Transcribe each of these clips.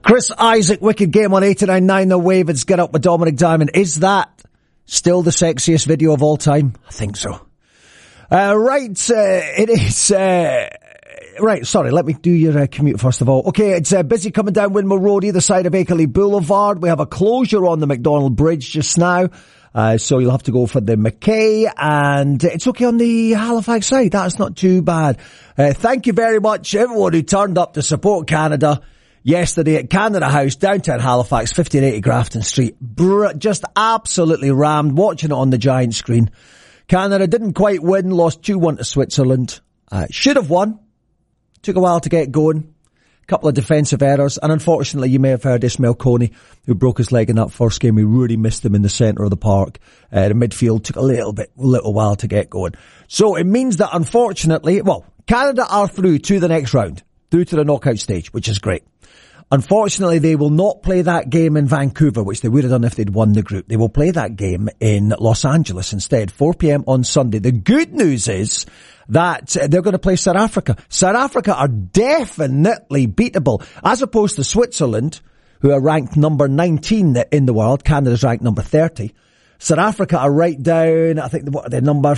Chris Isaac, wicked game on 89.9 The Wave. It's Get Up with Dominic Diamond. Is that still the sexiest video of all time? I think so. It is... Right, sorry, let me do your commute first of all. Okay, it's busy coming down Windmill Road, either side of Akerley Boulevard. We have a closure on the McDonald Bridge just now. So you'll have to go for the McKay, and it's okay on the Halifax side. That's not too bad. Thank you very much, everyone who turned up to support Canada yesterday at Canada House, downtown Halifax, 1580 Grafton Street. Just absolutely rammed, watching it on the giant screen. Canada didn't quite win, lost 2-1 to Switzerland. Should have won. Took a while to get going. A couple of defensive errors. And unfortunately, you may have heard Ismail Coney, who broke his leg in that first game. We really missed him in the centre of the park. The midfield took a little while to get going. So it means that unfortunately, Canada are through to the next round. Through to the knockout stage, which is great. Unfortunately, they will not play that game in Vancouver, which they would have done if they'd won the group. They will play that game in Los Angeles instead, 4 p.m. on Sunday. The good news is that they're going to play South Africa. South Africa are definitely beatable, as opposed to Switzerland, who are ranked number 19 in the world. Canada's ranked number 30. South Africa are right down, I think they're number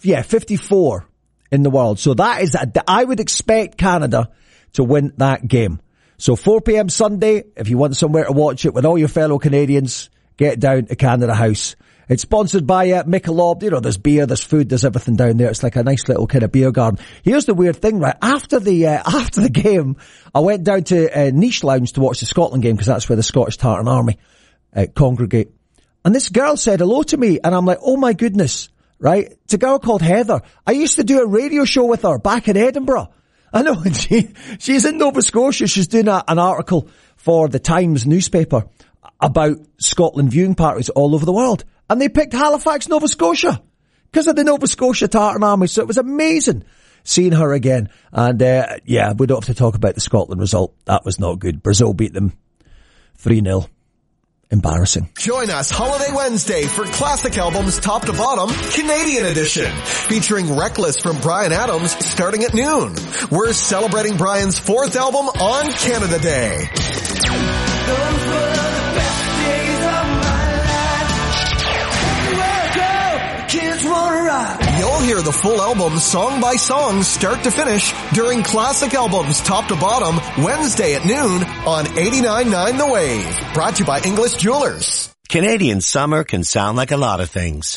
54 in the world. So that is, I would expect Canada to win that game. So 4 p.m. Sunday, if you want somewhere to watch it with all your fellow Canadians, get down to Canada House. It's sponsored by Michelob. You know, there's beer, there's food, there's everything down there. It's like a nice little kind of beer garden. Here's the weird thing, right? After the game, I went down to Niche Lounge to watch the Scotland game, because that's where the Scottish Tartan Army congregate. And this girl said hello to me, and I'm like, oh my goodness, right? It's a girl called Heather. I used to do a radio show with her back in Edinburgh. I know, she's in Nova Scotia. She's doing an article for the Times newspaper about Scotland viewing parties all over the world. And they picked Halifax, Nova Scotia, because of the Nova Scotia Tartan Army. So it was amazing seeing her again. And, we don't have to talk about the Scotland result. That was not good. Brazil beat them 3-0. Embarrassing. Join us Holiday Wednesday for classic albums top to bottom, Canadian edition, featuring Reckless from Bryan Adams starting at noon. We're celebrating Bryan's 4th album on Canada Day. Those were the best days of my life. Everywhere I go, kids wanna rock. You'll hear the full album song by song, start to finish, during Classic Albums Top to Bottom, Wednesday at noon on 89.9 The Wave. Brought to you by English Jewelers. Canadian summer can sound like a lot of things.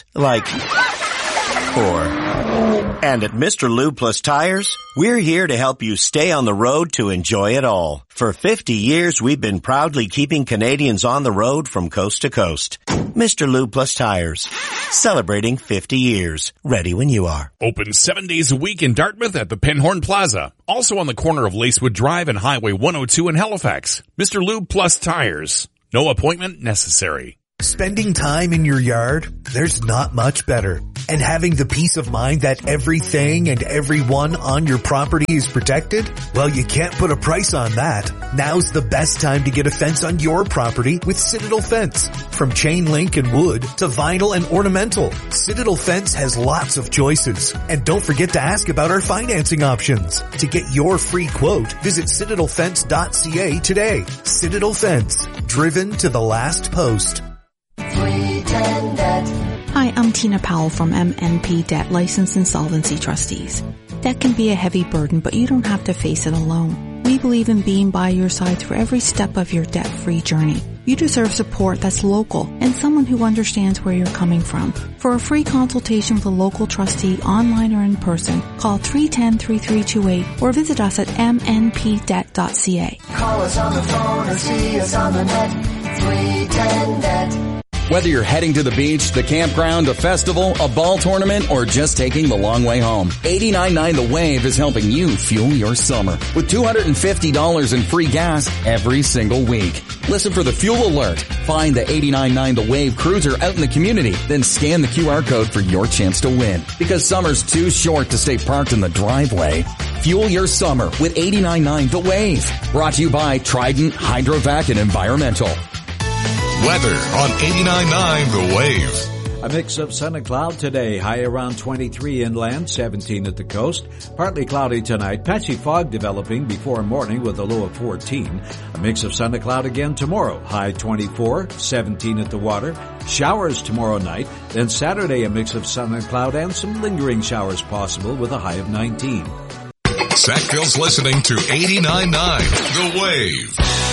And at Mr. Lube Plus Tires, we're here to help you stay on the road to enjoy it all. For 50 years, we've been proudly keeping Canadians on the road from coast to coast. Mr. Lube Plus Tires, celebrating 50 years. Ready when you are. Open 7 days a week in Dartmouth at the Pinhorn Plaza. Also on the corner of Lacewood Drive and Highway 102 in Halifax. Mr. Lube Plus Tires. No appointment necessary. Spending time in your yard, there's not much better. And having the peace of mind that everything and everyone on your property is protected? Well, you can't put a price on that. Now's the best time to get a fence on your property with Citadel Fence. From chain link and wood to vinyl and ornamental, Citadel Fence has lots of choices. And don't forget to ask about our financing options. To get your free quote, visit citadelfence.ca today. Citadel Fence, driven to the last post. Hi, I'm Tina Powell from MNP Debt License Insolvency Trustees. Debt can be a heavy burden, but you don't have to face it alone. We believe in being by your side through every step of your debt-free journey. You deserve support that's local and someone who understands where you're coming from. For a free consultation with a local trustee, online or in person, call 310-3328 or visit us at mnpdebt.ca. Call us on the phone or see us on the net. 310-DEBT. Whether you're heading to the beach, the campground, a festival, a ball tournament, or just taking the long way home, 89.9 The Wave is helping you fuel your summer with $250 in free gas every single week. Listen for the fuel alert. Find the 89.9 The Wave cruiser out in the community, then scan the QR code for your chance to win. Because summer's too short to stay parked in the driveway. Fuel your summer with 89.9 The Wave. Brought to you by Trident, Hydrovac, and Environmental. Weather on 89.9 The Wave. A mix of sun and cloud today, high around 23 inland, 17 at the coast. Partly cloudy tonight, patchy fog developing before morning with a low of 14. A mix of sun and cloud again tomorrow, high 24, 17 at the water. Showers tomorrow night, then Saturday a mix of sun and cloud and some lingering showers possible with a high of 19. Sackville's listening to 89.9 The Wave.